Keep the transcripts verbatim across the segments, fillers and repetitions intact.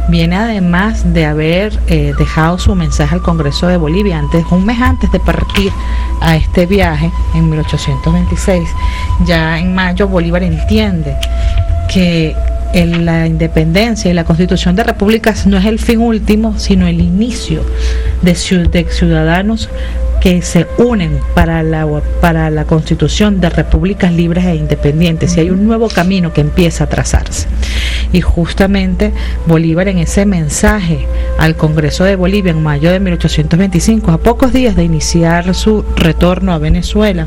viene además de haber eh, dejado su mensaje al Congreso de Bolivia antes, un mes antes de partir a este viaje en mil ochocientos veintiséis. Ya en mayo Bolívar entiende que en la independencia y la constitución de repúblicas no es el fin último, sino el inicio de, de ciudadanos que se unen para la, para la constitución de repúblicas libres e independientes, y hay un nuevo camino que empieza a trazarse. Y justamente Bolívar, en ese mensaje al Congreso de Bolivia en mayo de mil ochocientos veinticinco, a pocos días de iniciar su retorno a Venezuela,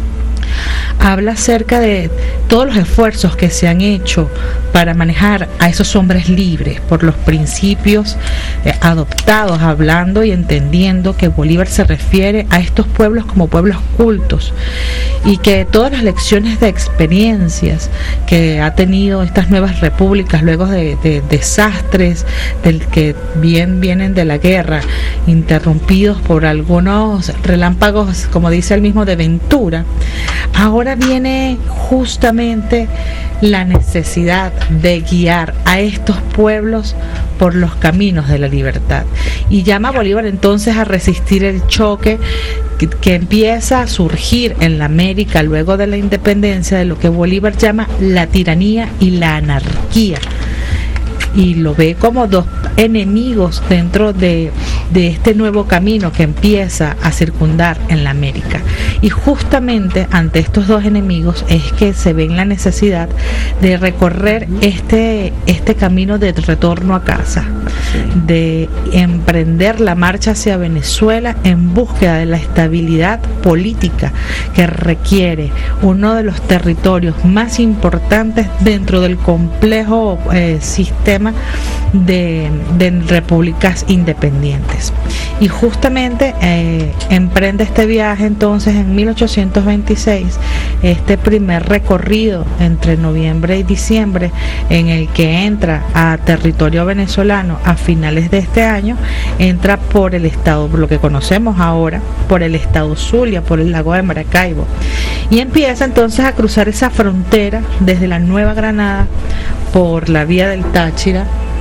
habla acerca de todos los esfuerzos que se han hecho para manejar a esos hombres libres por los principios eh, adoptados, hablando y entendiendo que Bolívar se refiere a estos pueblos como pueblos cultos, y que todas las lecciones de experiencias que ha tenido estas nuevas repúblicas luego de, de desastres del que bien vienen de la guerra, interrumpidos por algunos relámpagos, como dice él mismo, de ventura, ahora viene justamente la necesidad de guiar a estos pueblos por los caminos de la libertad, y llama a Bolívar entonces a resistir el choque que, que empieza a surgir en la América luego de la independencia, de lo que Bolívar llama la tiranía y la anarquía, y lo ve como dos enemigos dentro de, de este nuevo camino que empieza a circundar en la América. Y justamente ante estos dos enemigos es que se ve la necesidad de recorrer este, este camino de retorno a casa, de emprender la marcha hacia Venezuela en búsqueda de la estabilidad política que requiere uno de los territorios más importantes dentro del complejo eh, sistema de, de repúblicas independientes. Y justamente eh, emprende este viaje entonces en mil ochocientos veintiséis, este primer recorrido entre noviembre y diciembre, en el que entra a territorio venezolano a finales de este año, entra por el estado, por lo que conocemos ahora, por el estado Zulia, por el lago de Maracaibo, y empieza entonces a cruzar esa frontera desde la Nueva Granada por la vía del Táchira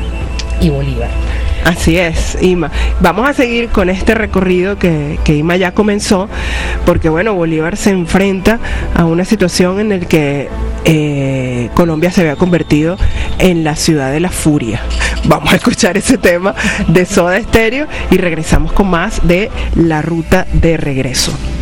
y Bolívar. Así es, Ima. Vamos a seguir con este recorrido que, que Ima ya comenzó, porque bueno, Bolívar se enfrenta a una situación en la que eh, Colombia se había convertido en la ciudad de la furia. Vamos a escuchar ese tema de Soda Stereo y regresamos con más de La Ruta de Regreso.